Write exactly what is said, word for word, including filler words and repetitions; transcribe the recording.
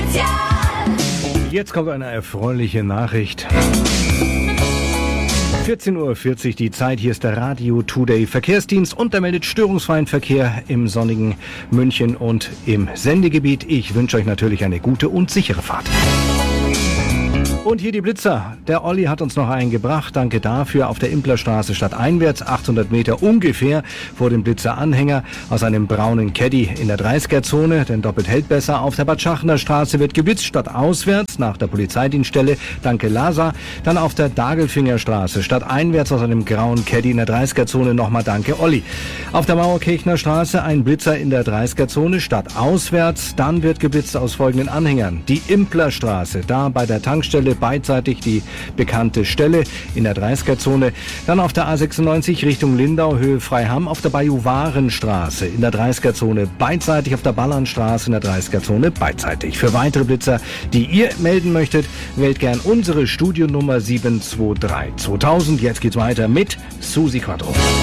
Jetzt kommt eine erfreuliche Nachricht. vierzehn Uhr vierzig die Zeit, hier ist der Radio Today Verkehrsdienst und der meldet störungsfreien Verkehr im sonnigen München und im Sendegebiet. Ich wünsche euch natürlich eine gute und sichere Fahrt. Und hier die Blitzer. Der Olli hat uns noch einen gebracht. Danke dafür. Auf der Implerstraße stadteinwärts, achthundert Meter ungefähr vor dem Blitzeranhänger aus einem braunen Caddy in der dreißiger-Zone, denn doppelt hält besser. Auf der Bad Schachner Straße wird geblitzt, stadtauswärts nach der Polizeidienststelle. Danke Lasa. Dann auf der Dagelfingerstraße stadteinwärts aus einem grauen Caddy in der dreißiger-Zone. Nochmal danke Olli. Auf der Mauerkirchner Straße ein Blitzer in der dreißiger-Zone stadtauswärts. Dann wird geblitzt aus folgenden Anhängern. Die Implerstraße, da bei der Tankstelle beidseitig die bekannte Stelle in der dreißiger-Zone. Dann auf der A sechsundneunzig Richtung Lindau, Höhe Freiham, auf der Bajuwarenstraße in der dreißiger-Zone beidseitig, auf der Ballernstraße in der dreißiger-Zone beidseitig. Für weitere Blitzer, die ihr melden möchtet, wählt gern unsere Studionummer sieben zwei drei zweitausend. Jetzt geht's weiter mit Susi Quattro.